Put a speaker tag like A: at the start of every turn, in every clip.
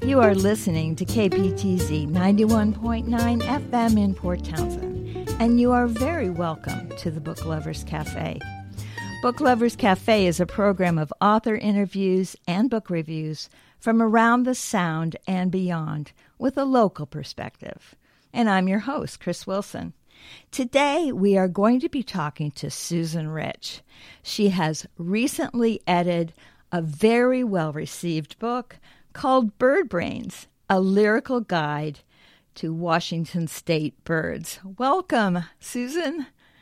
A: You are listening to KPTZ 91.9 FM in Port Townsend, and you are very welcome to the Book Lovers Cafe. Book Lovers Cafe is a program of author interviews and book reviews from around the Sound and beyond with a local perspective. And I'm your host, Chris Wilson. Today, we are going to be talking to Susan Rich. She has recently edited a very well-received book called Bird Brains, a lyrical guide to Washington State birds. Welcome, Susan.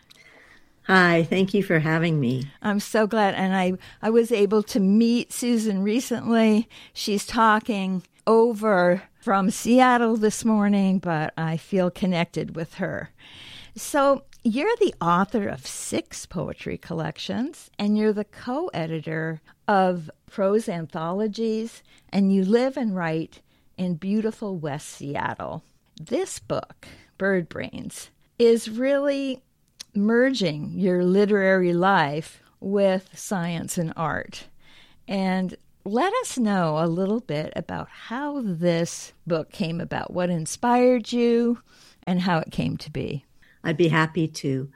B: Hi, thank you for having me.
A: I'm so glad. And I was able to meet Susan recently. She's talking over from Seattle this morning, but I feel connected with her. So you're the author of 6 poetry collections, and you're the co-editor of prose anthologies, and you live and write in beautiful West Seattle. This book, Bird Brains, is really merging your literary life with science and art. And let us know a little bit about how this book came about, what inspired you, and how it came to be.
B: I'd be happy to.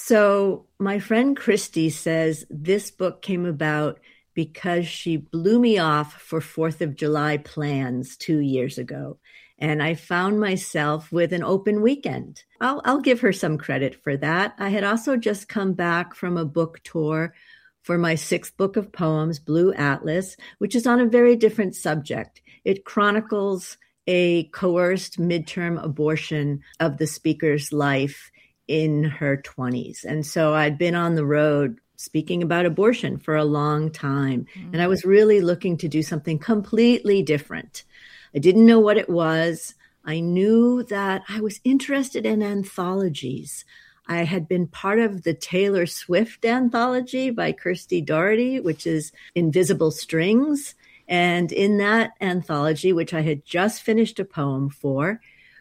B: So my friend Christy says this book came about because she blew me off for 4th of July plans 2 years ago. And I found myself with an open weekend. I'll give her some credit for that. I had also just come back from a book tour for my 6th book of poems, Blue Atlas, which is on a very different subject. It chronicles a coerced midterm abortion of the speaker's life in her 20s. And so I'd been on the road speaking about abortion for a long time. And I was really looking to do something completely different. I didn't know what it was. I knew that I was interested in anthologies. I had been part of the Taylor Swift anthology by Kirsty Doherty, which is Invisible Strings. And in that anthology, which I had just finished a poem for,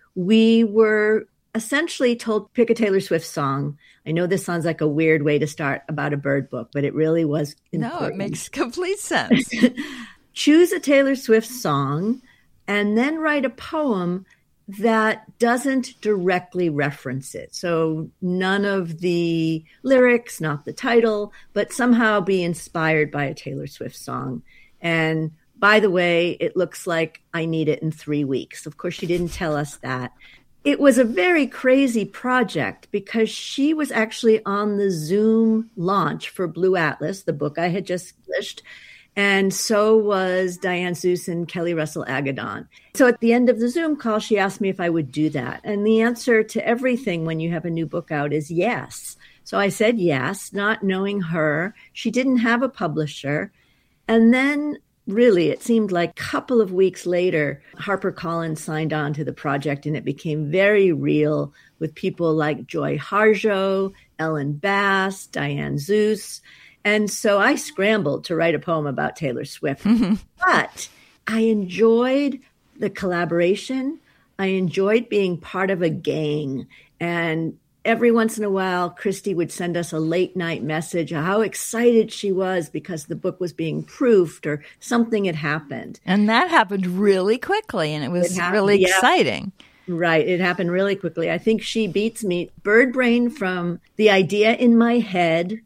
B: we were essentially told, pick a Taylor Swift song. I know this sounds like a weird way to start about a bird book, but it really was important.
A: No, it makes complete sense.
B: Choose a Taylor Swift song and then write a poem that doesn't directly reference it. So none of the lyrics, not the title, but somehow be inspired by a Taylor Swift song. And by the way, it looks like I need it in 3 weeks. Of course, she didn't tell us that. It was a very crazy project because she was actually on the Zoom launch for Blue Atlas, the book I had just published. And so was Diane Seuss and Kelly Russell Agaddon. So at the end of the Zoom call, she asked me if I would do that. And the answer to everything when you have a new book out is yes. So I said yes, not knowing her. She didn't have a publisher. And then really, it seemed like a couple of weeks later, HarperCollins signed on to the project, and it became very real with people like Joy Harjo, Ellen Bass, Diane Seuss. And so I scrambled to write a poem about Taylor Swift. But I enjoyed the collaboration. I enjoyed being part of a gang. And every once in a while, Christy would send us a late night message of how excited she was because the book was being proofed or something had happened.
A: And that happened really quickly, and it was really exciting.
B: Right. It happened really quickly. I think she beats me. Bird Brain from the idea in my head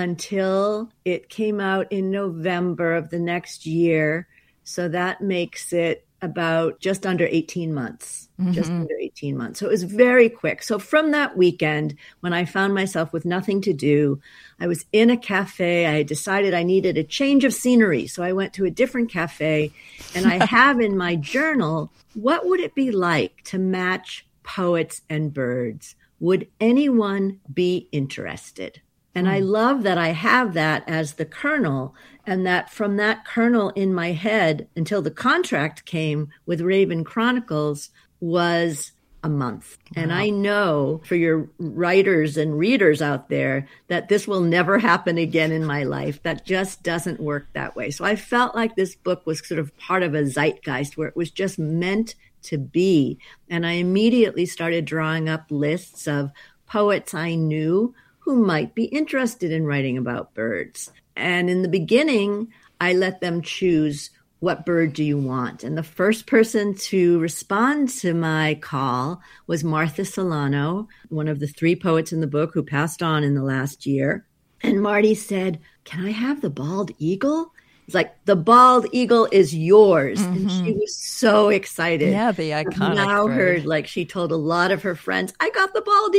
B: until it came out in November of the next year. So that makes it about just under 18 months, just under 18 months. So it was very quick. So from that weekend, when I found myself with nothing to do, I was in a cafe. I decided I needed a change of scenery. So I went to a different cafe, and I have in my journal, what would it be like to match poets and birds? Would anyone be interested? And I love that I have that as the kernel, and that from that kernel in my head until the contract came with Raven Chronicles was a month. Wow. And I know for your writers and readers out there that this will never happen again in my life. That just doesn't work that way. So I felt like this book was sort of part of a zeitgeist where it was just meant to be. And I immediately started drawing up lists of poets I knew who might be interested in writing about birds. And in the beginning, I let them choose what bird do you want? And the first person to respond to my call was Martha Solano, one of the 3 poets in the book who passed on in the last year. And Marty said, "Can I have the bald eagle?" It's like, "The bald eagle is yours." And she was so excited.
A: Yeah, the iconic
B: I've now
A: bird.
B: heard, like, she told a lot of her friends, "I got the bald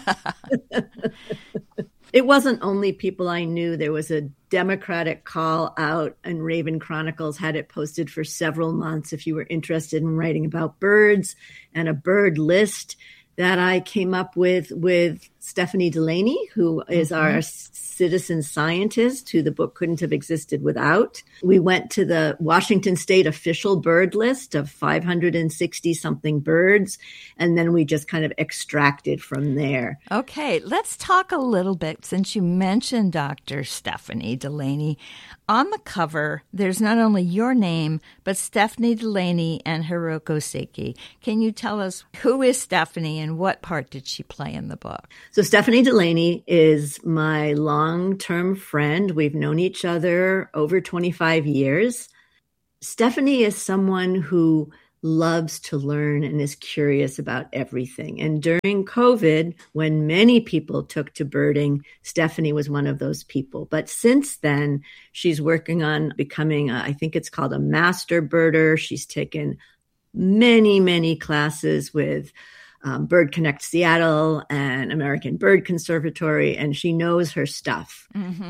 B: eagle." It wasn't only people I knew. There was a Democratic call out, and Raven Chronicles had it posted for several months if you were interested in writing about birds, and a bird list that I came up with Stephanie Delaney, who is our citizen scientist, who the book couldn't have existed without. We went to the Washington State official bird list of 560 something birds, and then we just kind of extracted from there.
A: Okay, let's talk a little bit, since you mentioned Dr. Stephanie Delaney. On the cover, there's not only your name, but Stephanie Delaney and Hiroko Seki. Can you tell us who is Stephanie and what part did she play in the book?
B: So Stephanie Delaney is my long-term friend. We've known each other over 25 years. Stephanie is someone who loves to learn and is curious about everything. And during COVID, when many people took to birding, Stephanie was one of those people. But since then, she's working on becoming, I think it's called a master birder. She's taken many, many classes with Bird Connect Seattle and American Bird Conservatory, and she knows her stuff.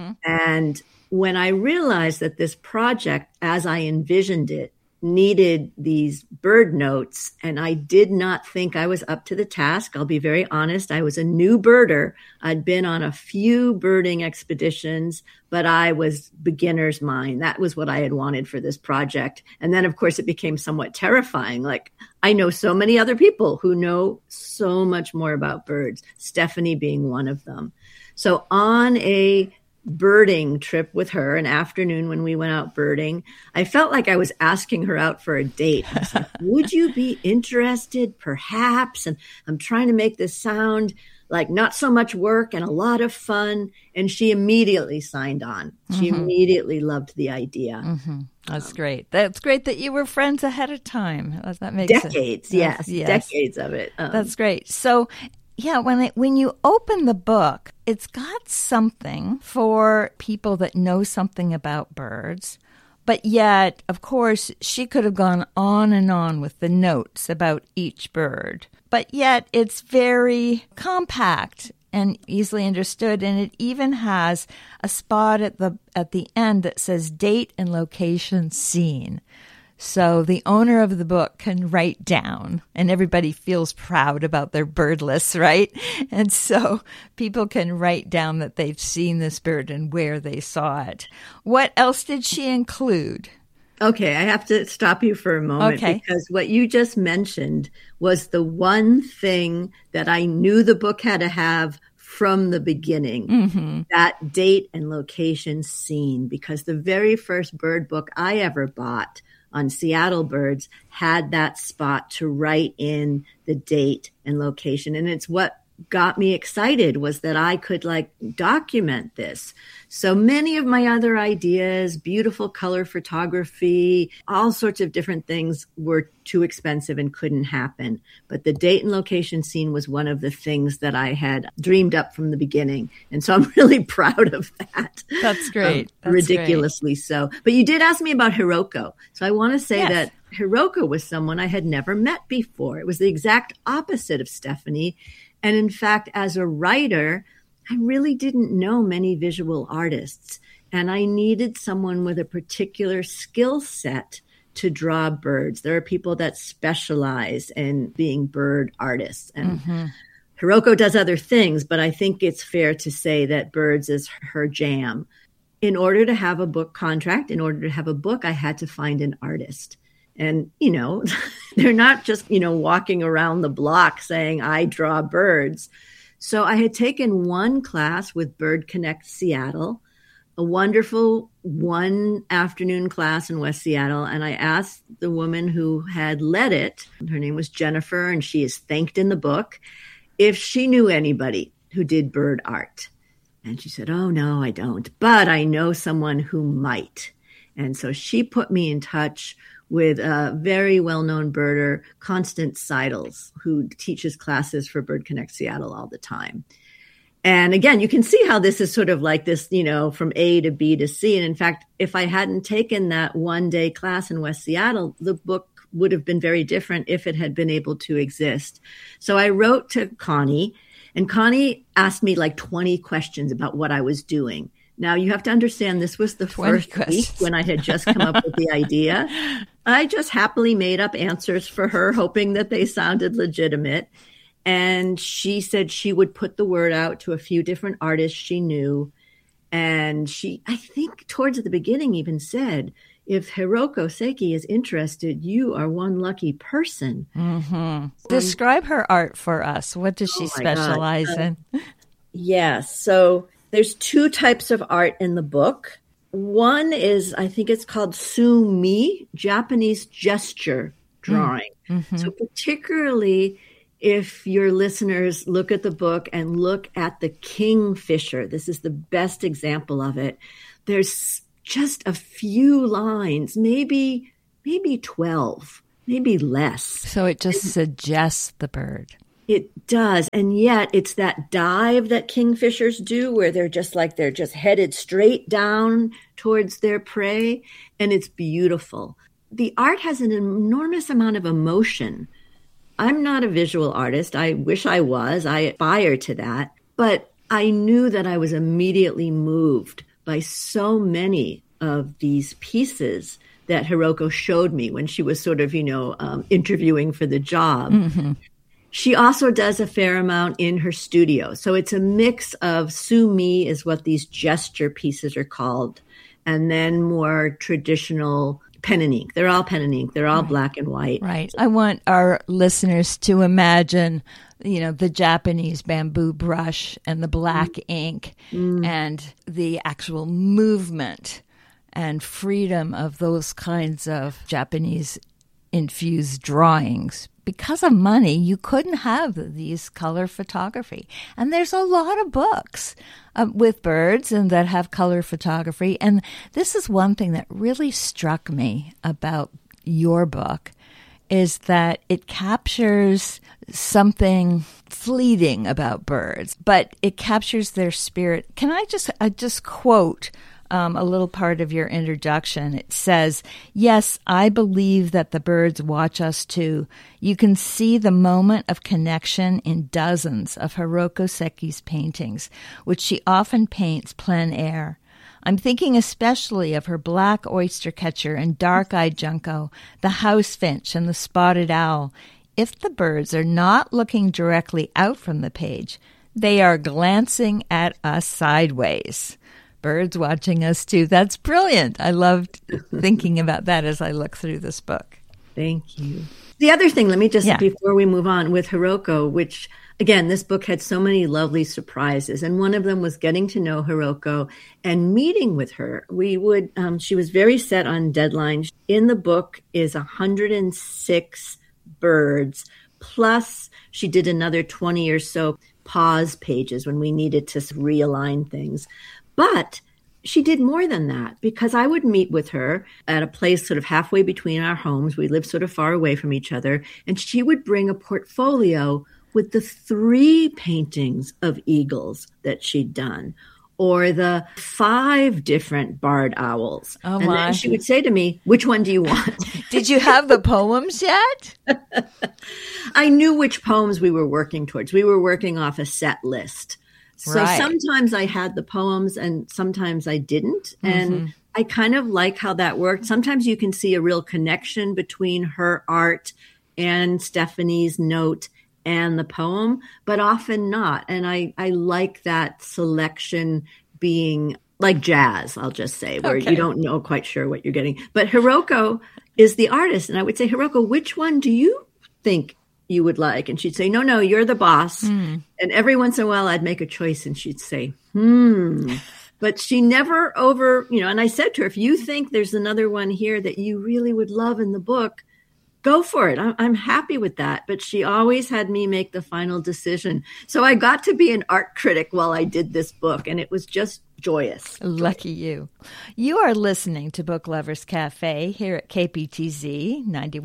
B: And when I realized that this project, as I envisioned it, needed these bird notes, and I did not think I was up to the task. I'll be very honest. I was a new birder. I'd been on a few birding expeditions, but I was beginner's mind. That was what I had wanted for this project. And then, of course, it became somewhat terrifying. Like, I know so many other people who know so much more about birds, Stephanie being one of them. So on a birding trip with her, an afternoon when we went out birding, I felt like I was asking her out for a date. I was like, "Would you be interested, perhaps?" And I'm trying to make this sound like not so much work and a lot of fun. And she immediately signed on. She immediately loved the idea.
A: That's great. That's great that you were friends ahead of time. That makes
B: decades, yes, decades of it.
A: That's great. So, yeah, when you open the book, it's got something for people that know something about birds. But yet, of course, she could have gone on and on with the notes about each bird. But yet, it's very compact and easily understood. And it even has a spot at the end that says date and location seen. So the owner of the book can write down, and everybody feels proud about their bird lists, right? And so people can write down that they've seen this bird and where they saw it. What else did she include?
B: Okay, I have to stop you for a moment because what you just mentioned was the one thing that I knew the book had to have from the beginning, that date and location seen, because the very first bird book I ever bought on Seattle birds had that spot to write in the date and location. And it's what got me excited, was that I could document this. So many of my other ideas, beautiful color photography, all sorts of different things were too expensive and couldn't happen. But the date and location scene was one of the things that I had dreamed up from the beginning. And so I'm really proud of that.
A: That's great. That's
B: ridiculously great. So. But you did ask me about Hiroko. So I want to say that Hiroko was someone I had never met before. It was the exact opposite of Stephanie. And in fact, as a writer, I really didn't know many visual artists, and I needed someone with a particular skill set to draw birds. There are people that specialize in being bird artists, and Hiroko does other things, but I think it's fair to say that birds is her jam. In order to have a book contract, in order to have a book, I had to find an artist. And, they're not just, walking around the block saying, "I draw birds." So I had taken one class with Bird Connect Seattle, a wonderful one afternoon class in West Seattle. And I asked the woman who had led it, her name was Jennifer, and she is thanked in the book, if she knew anybody who did bird art. And she said, "Oh, no, I don't. But I know someone who might." And so she put me in touch with a very well-known birder, Constance Seidels, who teaches classes for Bird Connect Seattle all the time. And again, you can see how this is sort of like this, from A to B to C. And in fact, if I hadn't taken that one-day class in West Seattle, the book would have been very different if it had been able to exist. So I wrote to Connie, and Connie asked me like 20 questions about what I was doing. Now, you have to understand, this was the first week when I had just come up with the idea. I just happily made up answers for her, hoping that they sounded legitimate. And she said she would put the word out to a few different artists she knew. And she, I think towards the beginning, even said, if Hiroko Seki is interested, you are one lucky person.
A: Mm-hmm. Describe her art for us. What does she specialize in?
B: Yes. So there's two types of art in the book. One is, I think it's called Sumi, Japanese gesture drawing. Mm-hmm. So particularly if your listeners look at the book and look at the kingfisher, this is the best example of it. There's just a few lines, maybe 12, maybe less.
A: So it just suggests the bird.
B: It does. And yet it's that dive that kingfishers do where they're just headed straight down towards their prey. And it's beautiful. The art has an enormous amount of emotion. I'm not a visual artist. I wish I was. I aspire to that. But I knew that I was immediately moved by so many of these pieces that Hiroko showed me when she was sort of, interviewing for the job. Mm-hmm. She also does a fair amount in her studio. So it's a mix of Sumi is what these gesture pieces are called, and then more traditional pen and ink. They're all pen and ink. They're all black and white.
A: Right. I want our listeners to imagine, the Japanese bamboo brush and the black ink and the actual movement and freedom of those kinds of Japanese infused drawings. Because of money, you couldn't have these color photography. And there's a lot of books with birds and that have color photography. And this is one thing that really struck me about your book, is that it captures something fleeting about birds, but it captures their spirit. Can I just quote a little part of your introduction? It says, "Yes, I believe that the birds watch us too. You can see the moment of connection in dozens of Hiroko Seki's paintings, which she often paints plein air. I'm thinking especially of her black oystercatcher and dark-eyed junco, the house finch and the spotted owl. If the birds are not looking directly out from the page, they are glancing at us sideways. Birds watching us too." That's brilliant. I loved thinking about that as I look through this book.
B: Thank you. The other thing, let me just, before we move on with Hiroko, which again, this book had so many lovely surprises. And one of them was getting to know Hiroko and meeting with her. She was very set on deadlines. In the book is 106 birds, plus she did another 20 or so pause pages when we needed to realign things. But she did more than that, because I would meet with her at a place sort of halfway between our homes. We lived sort of far away from each other. And she would bring a portfolio with the 3 paintings of eagles that she'd done, or the 5 different barred owls.
A: Oh,
B: and then she would say to me, "Which one do you want?"
A: Did you have the poems yet?
B: I knew which poems we were working towards. We were working off a set list. So sometimes I had the poems and sometimes I didn't. And I kind of like how that worked. Sometimes you can see a real connection between her art and Stephanie's note and the poem, but often not. And I like that selection being like jazz, I'll just say, where you don't know quite sure what you're getting. But Hiroko is the artist. And I would say, "Hiroko, which one do you think you would like?" And she'd say, no, you're the boss. And every once in a while I'd make a choice and she'd say, But she never and I said to her, "If you think there's another one here that you really would love in the book, go for it. I'm happy with that. But she always had me make the final decision. So I got to be an art critic while I did this book, and it was just joyous.
A: Lucky you. You are listening to Book Lovers Cafe here at KPTZ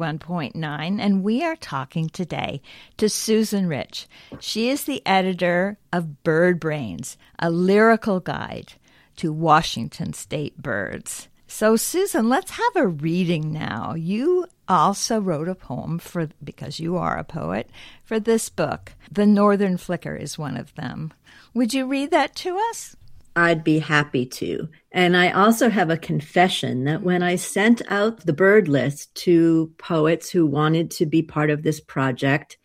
A: 91.9, and we are talking today to Susan Rich. She is the editor of Bird Brains, a lyrical guide to Washington state birds. So, Susan, let's have a reading now. You also wrote a poem because you are a poet, for this book. The Northern Flicker is one of them. Would you read that to us?
B: I'd be happy to. And I also have a confession that when I sent out the bird list to poets who wanted to be part of this project,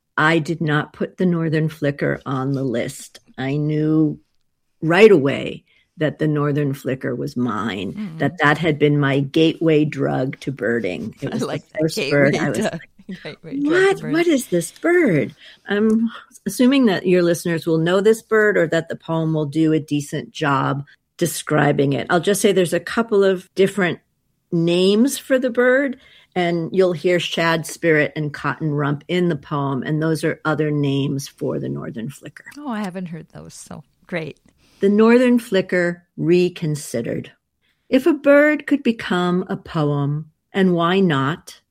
B: I did not put the Northern Flicker on the list. I knew right away that the Northern Flicker was mine, that had been my gateway drug to birding. It was
A: like
B: the first bird. I was like, what is this bird? I'm assuming that your listeners will know this bird or that the poem will do a decent job describing it. I'll just say there's a couple of different names for the bird, and you'll hear shad spirit and cotton rump in the poem, and those are other names for the Northern Flicker.
A: Oh, I haven't heard those, so great.
B: The Northern Flicker Reconsidered. If a bird could become a poem, and why not,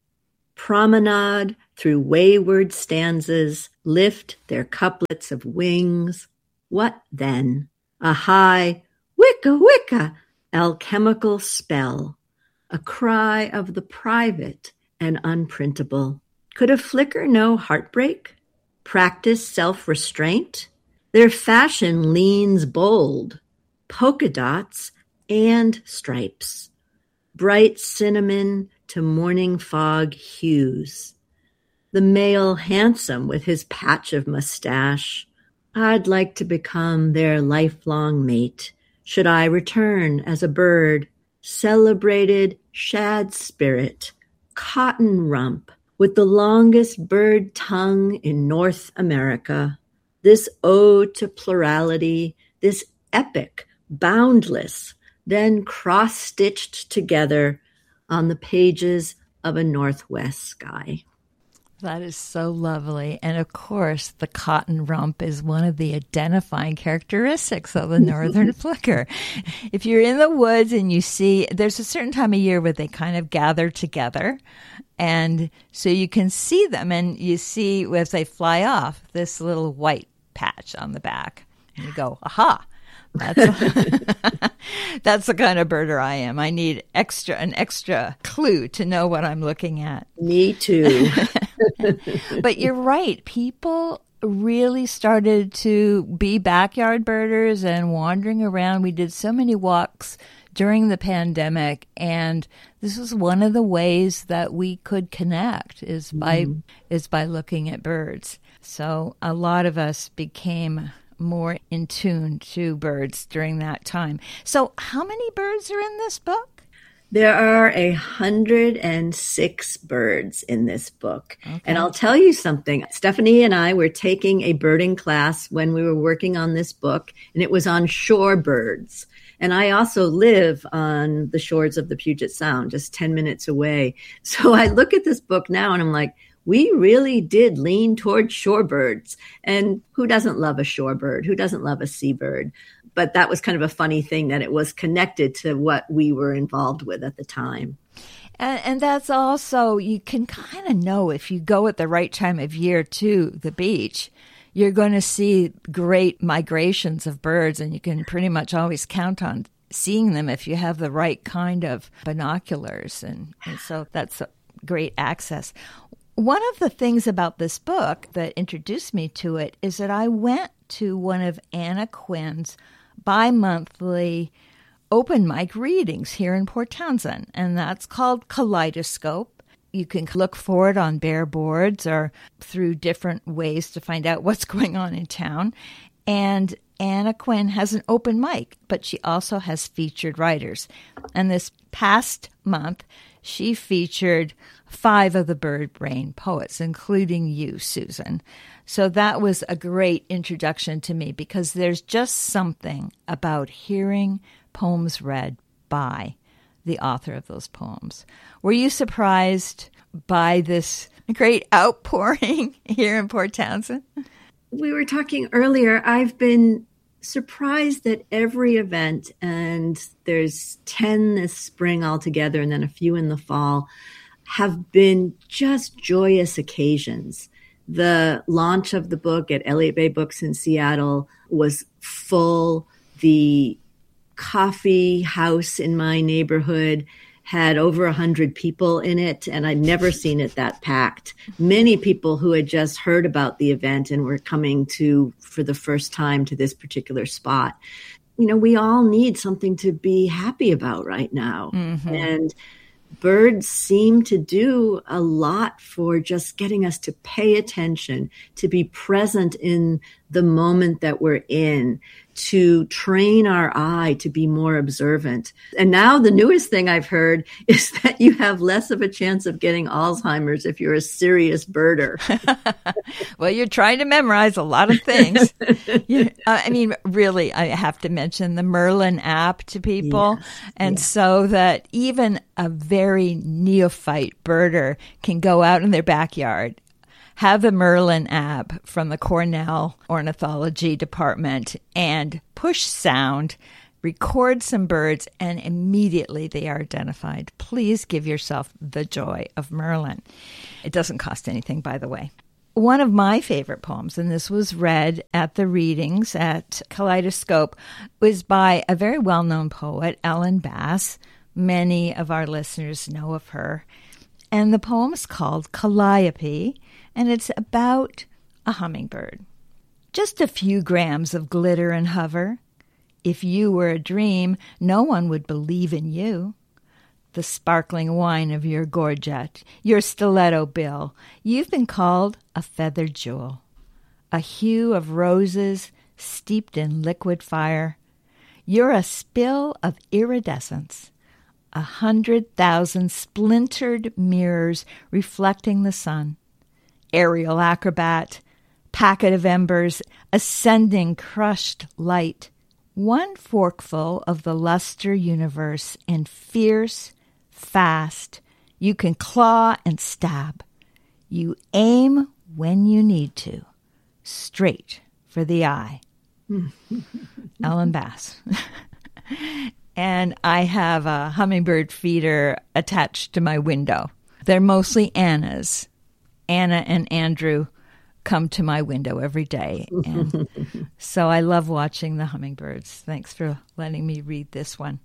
B: promenade through wayward stanzas, lift their couplets of wings, what then? A high wicka wicka alchemical spell, a cry of the private and unprintable. Could a flicker know heartbreak? Practice self-restraint? Their fashion leans bold, polka dots and stripes, bright cinnamon to morning fog hues. The male handsome with his patch of mustache, I'd like to become their lifelong mate, should I return as a bird, celebrated shad spirit, cotton rump, with the longest bird tongue in North America. This ode to plurality, this epic, boundless, then cross-stitched together on the pages of a Northwest sky.
A: That is so lovely. And of course, the cotton rump is one of the identifying characteristics of the Northern Flicker. If you're in the woods and you see, there's a certain time of year where they kind of gather together. And so you can see them, and you see as they fly off this little white patch on the back. And you go, aha. That's the kind of birder I am. I need an extra clue to know what I'm looking at.
B: Me too.
A: But you're right. People really started to be backyard birders and wandering around. We did so many walks during the pandemic, and this was one of the ways that we could connect is by looking at birds. So a lot of us became more in tune to birds during that time. So how many birds are in this book?
B: There are 106 birds in this book. Okay. And I'll tell you something. Stephanie and I were taking a birding class when we were working on this book, and it was on shore birds. And I also live on the shores of the Puget Sound, just 10 minutes away. So I look at this book now and I'm like, we really did lean toward shorebirds. And who doesn't love a shorebird? Who doesn't love a seabird? But that was kind of a funny thing that it was connected to what we were involved with at the time.
A: And that's also, you can kind of know if you go at the right time of year to the beach, you're going to see great migrations of birds, and you can pretty much always count on seeing them if you have the right kind of binoculars. And so that's a great access. One of the things about this book that introduced me to it is that I went to one of Anna Quinn's bi-monthly open mic readings here in Port Townsend, and that's called Kaleidoscope. You can look for it on bare boards or through different ways to find out what's going on in town. And Anna Quinn has an open mic, but she also has featured writers. And this past month, she featured 5 of the Bird Brain poets, including you, Susan. So that was a great introduction to me because there's just something about hearing poems read by the author of those poems. Were you surprised by this great outpouring here in Port Townsend?
B: We were talking earlier, I've been surprised that every event, and there's 10 this spring altogether and then a few in the fall, have been just joyous occasions. The launch of the book at Elliott Bay Books in Seattle was full. The coffee house in my neighborhood had over 100 people in it, and I'd never seen it that packed. Many people who had just heard about the event and were coming to, for the first time, to this particular spot. You know, we all need something to be happy about right now. Mm-hmm. And birds seem to do a lot for just getting us to pay attention, to be present in the moment that we're in, to train our eye to be more observant. And now the newest thing I've heard is that you have less of a chance of getting Alzheimer's if you're a serious birder.
A: Well, you're trying to memorize a lot of things. I mean, really, I have to mention the Merlin app to people. Yes, and so that even a very neophyte birder can go out in their backyard, have the Merlin app from the Cornell Ornithology Department, and push sound, record some birds, and immediately they are identified. Please give yourself the joy of Merlin. It doesn't cost anything, by the way. One of my favorite poems, and this was read at the readings at Kaleidoscope, was by a very well-known poet, Ellen Bass. Many of our listeners know of her. And the poem is called Calliope, and it's about a hummingbird. Just a few grams of glitter and hover. If you were a dream, no one would believe in you. The sparkling wine of your gorget, your stiletto bill, you've been called a feathered jewel. A hue of roses steeped in liquid fire. You're a spill of iridescence. 100,000 splintered mirrors reflecting the sun. Aerial acrobat, packet of embers, ascending crushed light. One forkful of the luster universe, and fierce, fast, you can claw and stab. You aim when you need to, straight for the eye. Ellen Bass. And I have a hummingbird feeder attached to my window. They're mostly Anna's. Anna and Andrew come to my window every day. And so I love watching the hummingbirds. Thanks for letting me read this one.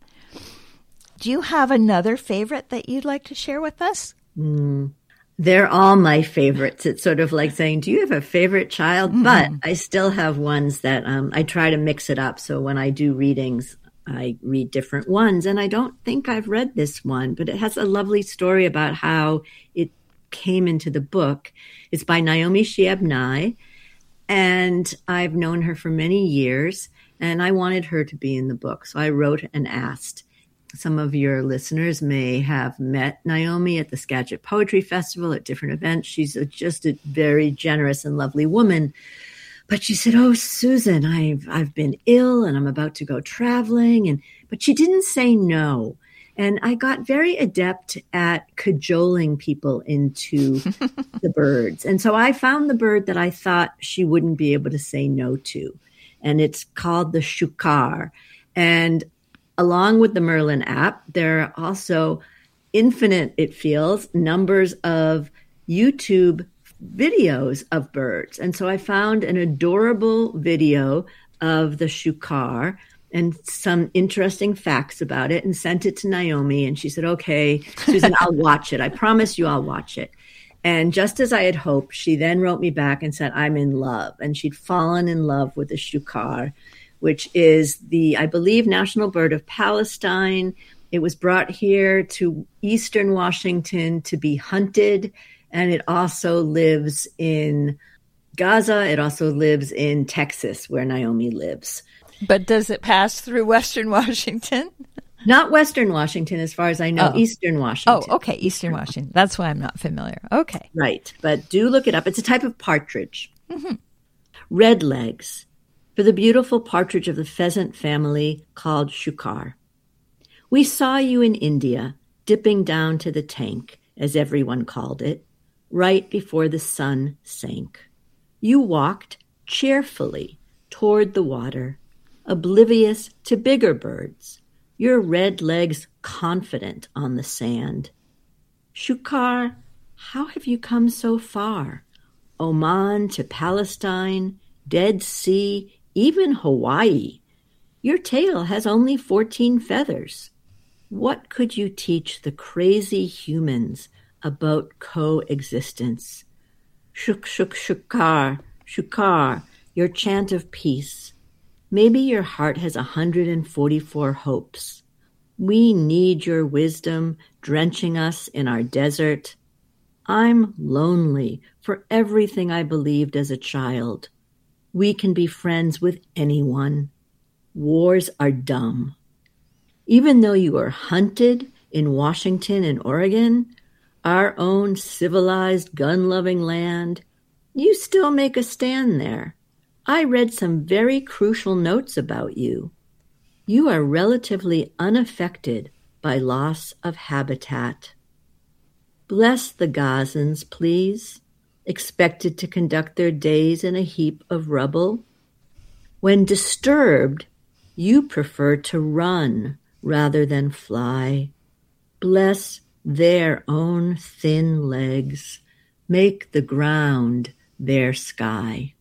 A: Do you have another favorite that you'd like to share with us?
B: They're all my favorites. It's sort of like saying, do you have a favorite child? Mm-hmm. But I still have ones that I try to mix it up. So when I do readings, I read different ones. And I don't think I've read this one, but it has a lovely story about how it came into the book. It's by Naomi Shihab Nye, and I've known her for many years, and I wanted her to be in the book. So I wrote and asked. Some of your listeners may have met Naomi at the Skagit Poetry Festival at different events. She's just a very generous and lovely woman. But she said, "Oh, Susan, I've been ill and I'm about to go traveling." But she didn't say no. And I got very adept at cajoling people into the birds. And so I found the bird that I thought she wouldn't be able to say no to. And it's called the shukar. And along with the Merlin app, there are also infinite, it feels, numbers of YouTube videos of birds. And so I found an adorable video of the shukar and some interesting facts about it and sent it to Naomi. And she said, "Okay, Susan, I'll watch it. I promise you I'll watch it." And just as I had hoped, she then wrote me back and said, "I'm in love." And she'd fallen in love with the shukar, which is the, I believe, national bird of Palestine. It was brought here to Eastern Washington to be hunted. And it also lives in Gaza. It also lives in Texas, where Naomi lives.
A: But does it pass through Western Washington?
B: Not Western Washington, as far as I know, Eastern Washington.
A: Oh, okay, Eastern Washington. That's why I'm not familiar. Okay.
B: Right, but do look it up. It's a type of partridge. Mm-hmm. Red legs, for the beautiful partridge of the pheasant family called shukar. We saw you in India, dipping down to the tank, as everyone called it, right before the sun sank. You walked cheerfully toward the water, oblivious to bigger birds, your red legs confident on the sand. Shukar, how have you come so far? Oman to Palestine, Dead Sea, even Hawaii. Your tail has only 14 feathers. What could you teach the crazy humans about coexistence? Shuk, shuk, shukar, shukar, your chant of peace. Maybe your heart has 144 hopes. We need your wisdom drenching us in our desert. I'm lonely for everything I believed as a child. We can be friends with anyone. Wars are dumb. Even though you are hunted in Washington and Oregon, our own civilized, gun-loving land, you still make a stand there. I read some very crucial notes about you. You are relatively unaffected by loss of habitat. Bless the Gazans, please, expected to conduct their days in a heap of rubble. When disturbed, you prefer to run rather than fly. Bless their own thin legs. Make the ground their sky.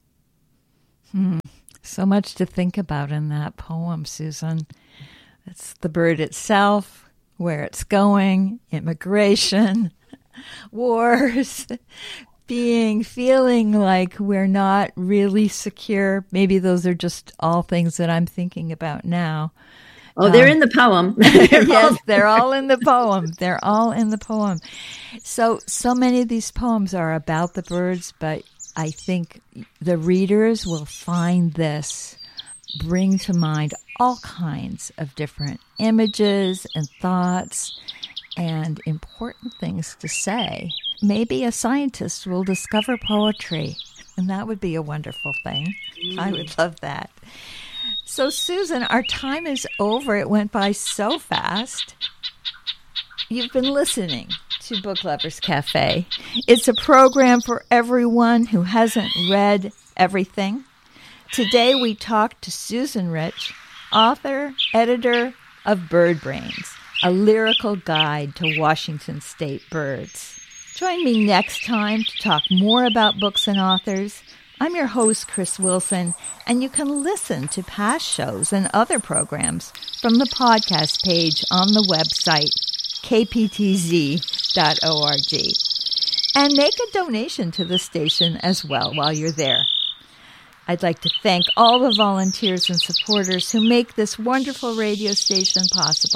A: So much to think about in that poem, Susan. It's the bird itself, where it's going, immigration, wars, feeling like we're not really secure. Maybe those are just all things that I'm thinking about now.
B: Oh, they're in the poem.
A: Yes, they're all in the poem. They're all in the poem. So many of these poems are about the birds, but I think the readers will find this bring to mind all kinds of different images and thoughts and important things to say. Maybe a scientist will discover poetry, and that would be a wonderful thing. I would love that. So, Susan, our time is over. It went by so fast. You've been listening to Book Lovers Cafe. It's a program for everyone who hasn't read everything. Today we talked to Susan Rich, author, editor of Bird Brains, a lyrical guide to Washington state birds. Join me next time to talk more about books and authors. I'm your host, Chris Wilson, and you can listen to past shows and other programs from the podcast page on the website, kptz.org. And make a donation to the station as well while you're there. I'd like to thank all the volunteers and supporters who make this wonderful radio station possible.